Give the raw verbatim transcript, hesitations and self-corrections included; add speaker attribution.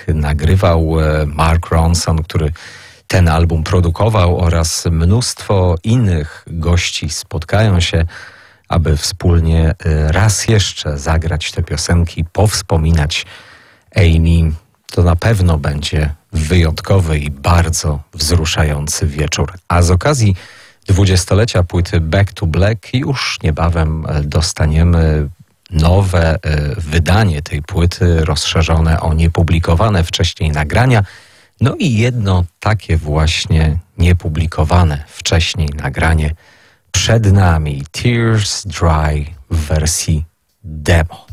Speaker 1: nagrywał Mark Ronson, który ten album produkował, oraz mnóstwo innych gości spotkają się, aby wspólnie raz jeszcze zagrać te piosenki, powspominać Amy. To na pewno będzie wyjątkowy i bardzo wzruszający wieczór. A z okazji dwudziestolecia płyty Back to Black już niebawem dostaniemy nowe wydanie tej płyty, rozszerzone o niepublikowane wcześniej nagrania. No i jedno takie właśnie niepublikowane wcześniej nagranie przed nami. Tears Dry w wersji demo.